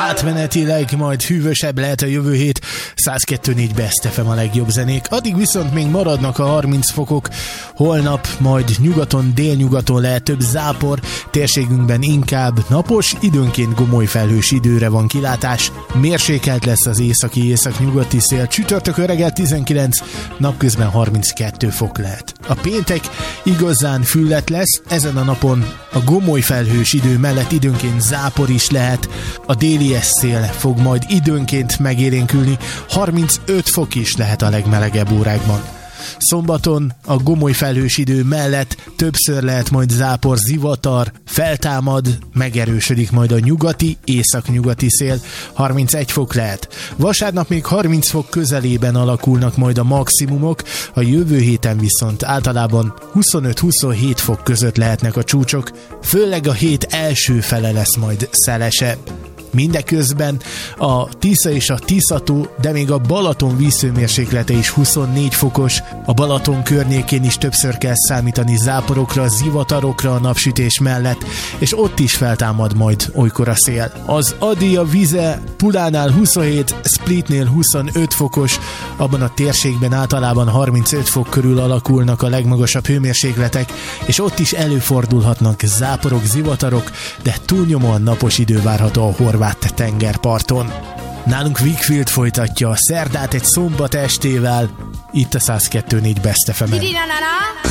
átmenetileg majd hűvösebb lehet a jövő hét. 102.4 Best FM a legjobb zenék. Addig viszont még maradnak a 30 fokok. Holnap majd nyugaton, délnyugaton lehet több zápor, térségünkben inkább napos, időnként gomoly felhős időre van kilátás. Mérsékelt lesz az északi-északnyugati szél. Csütörtökön reggel 19, napközben 32 fok lehet. A péntek igazán füllet lesz, ezen a napon a gomoly felhős idő mellett időnként zápor is lehet. A déli szél fog majd időnként megélénkülni, 35 fok is lehet a legmelegebb órákban. Szombaton a gomoly felhős idő mellett többször lehet majd zápor, zivatar, feltámad, megerősödik majd a nyugati, északnyugati szél, 31 fok lehet. Vasárnap még 30 fok közelében alakulnak majd a maximumok, a jövő héten viszont általában 25-27 fok között lehetnek a csúcsok, főleg a hét első fele lesz majd szelesebb. Mindeközben a Tisza és a Tiszató, de még a Balaton vízhőmérséklete is 24 fokos, a Balaton környékén is többször kell számítani záporokra, zivatarokra a napsütés mellett, és ott is feltámad majd olykor a szél. Az Adi, a Vize Pulánál 27, Splitnél 25 fokos, abban a térségben általában 35 fok körül alakulnak a legmagasabb hőmérsékletek, és ott is előfordulhatnak záporok, zivatarok, de túlnyomóan napos idő várható a horvát tengerparton. Nálunk Wickfield folytatja a szerdát egy szombat estével, itt a 102.4 Best FM-en.